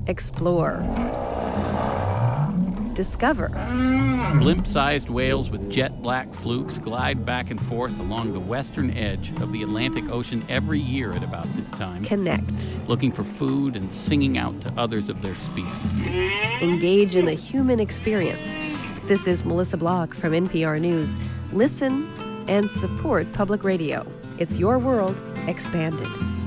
Explore. Discover. Blimp-sized whales with jet-black flukes glide back and forth along the western edge of the Atlantic Ocean every year at about this time. Connect. Looking for food and singing out to others of their species. Engage in the human experience. This is Melissa Block from NPR News. Listen and support public radio. It's your world expanded.